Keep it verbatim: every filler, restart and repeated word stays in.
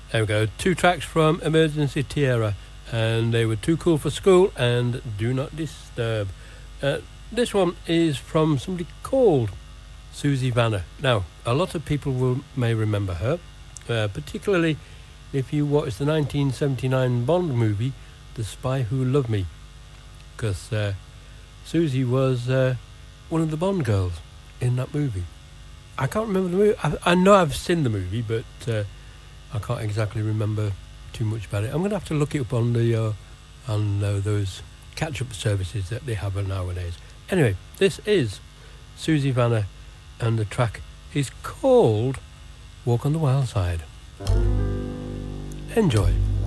There we go. Two tracks from Emergency Tierra, and they were Too Cool for School and Do Not Disturb. Uh, this one is from somebody called Susie Vanner. Now, a lot of people will may remember her, uh, particularly if you watch the nineteen seventy-nine Bond movie, The Spy Who Loved Me, because uh, Susie was uh, one of the Bond girls in that movie. I can't remember the movie. I, I know I've seen the movie, but uh, I can't exactly remember too much about it. I'm going to have to look it up on the uh, on uh, those catch-up services that they have nowadays. Anyway, this is Susie Vanner, and the track is called Walk on the Wild Side. Enjoy.